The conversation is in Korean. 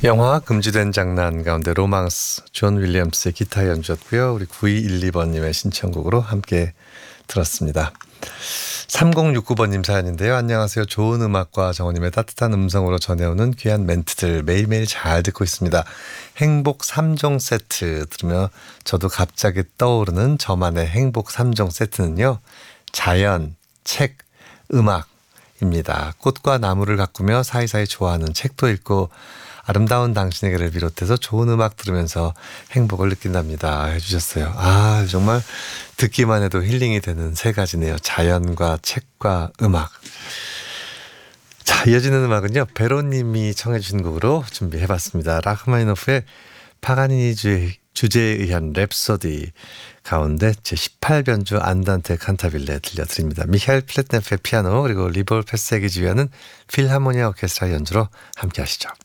영화 금지된 장난 가운데 로망스 존 윌리엄스의 기타 연주였고요. 우리 9212번님의 신청곡으로 함께 들었습니다. 3069번님 사연인데요. 안녕하세요. 좋은 음악과 정호님의 따뜻한 음성으로 전해오는 귀한 멘트들 매일매일 잘 듣고 있습니다. 행복 3종 세트 들으며 저도 갑자기 떠오르는 저만의 행복 3종 세트는요. 자연, 책, 음악입니다. 꽃과 나무를 가꾸며 사이사이 좋아하는 책도 읽고 아름다운 당신에게를 비롯해서 좋은 음악 들으면서 행복을 느낀답니다 해주셨어요. 아, 정말 듣기만 해도 힐링이 되는 세 가지네요. 자연과 책과 음악. 자, 이어지는 음악은요. 베로님이 청해 주신 곡으로 준비해봤습니다. 라흐마니노프의 파가니니 주제에 의한 랩소디 가운데 제18변주 안단테 칸타빌레 들려드립니다. 미하일 플랫네프의 피아노 그리고 리볼 페세기 지휘하는 필하모니아 오케스트라 연주로 함께 하시죠.